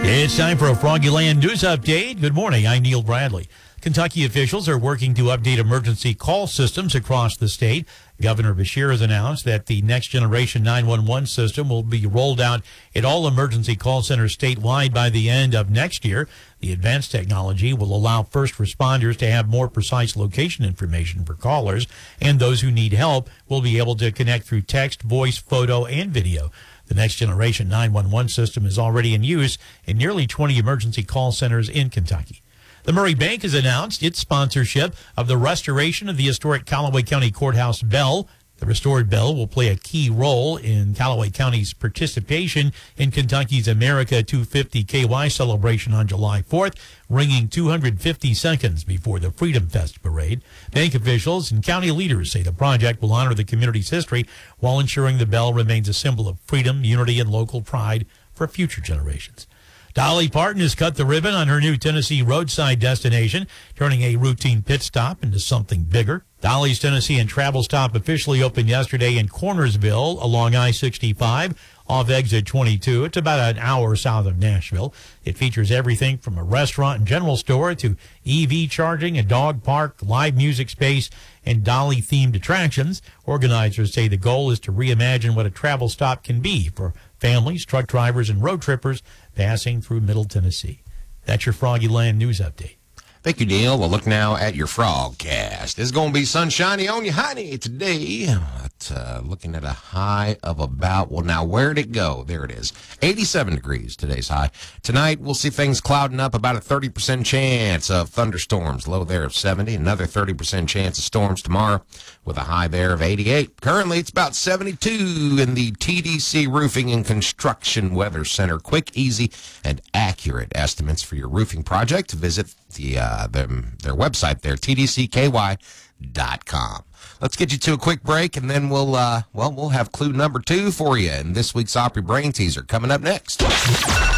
It's time for a Froggy Land News Update. Good morning. I'm Neil Bradley. Kentucky officials are working to update emergency call systems across the state. Governor Beshear has announced that the next generation 911 system will be rolled out at all emergency call centers statewide by the end of next year. The advanced technology will allow first responders to have more precise location information for callers, and those who need help will be able to connect through text, voice, photo, and video. The next generation 911 system is already in use in nearly 20 emergency call centers in Kentucky. The Murray Bank has announced its sponsorship of the restoration of the historic Callaway County Courthouse bell. The restored bell will play a key role in Callaway County's participation in Kentucky's America 250 KY celebration on July 4th, ringing 250 seconds before the Freedom Fest parade. Bank officials and county leaders say the project will honor the community's history while ensuring the bell remains a symbol of freedom, unity, and local pride for future generations. Dolly Parton has cut the ribbon on her new Tennessee roadside destination, turning a routine pit stop into something bigger. Dolly's Tennessee and Travel Stop officially opened yesterday in Cornersville along I-65 off exit 22. It's about an hour south of Nashville. It features everything from a restaurant and general store to EV charging, a dog park, live music space, and Dolly-themed attractions. Organizers say the goal is to reimagine what a travel stop can be for families, truck drivers, and road trippers passing through Middle Tennessee. That's your Froggy Land News Update. Thank you, Neil. We'll look now at your Frogcast. It's going to be sunshiny on you, honey, today. Looking at a high of about, well, now, where'd it go? There it is. 87 degrees, today's high. Tonight, we'll see things clouding up, about a 30% chance of thunderstorms, low there of 70. Another 30% chance of storms tomorrow with a high there of 88. Currently, it's about 72 in the TDC Roofing and Construction Weather Center. Quick, easy, and accurate estimates for your roofing project. Visit their website there, tdcky.com. Let's get you to a quick break, and then we'll have clue number 2 for you in this week's Opry Brain Teaser coming up next.